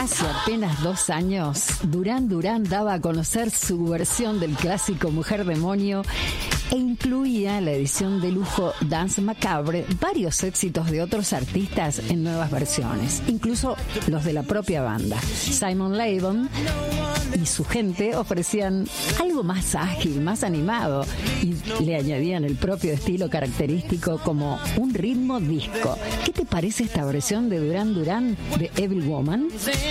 Hace apenas 2 años, Duran Duran daba a conocer su versión del clásico Mujer Demonio e incluía en la edición de lujo Dance Macabre varios éxitos de otros artistas en nuevas versiones, incluso los de la propia banda. Simon Le Bon y su gente ofrecían algo más ágil, más animado, y le añadían el propio estilo característico como un ritmo disco. ¿Qué te parece esta versión de Duran Duran de Evil Woman?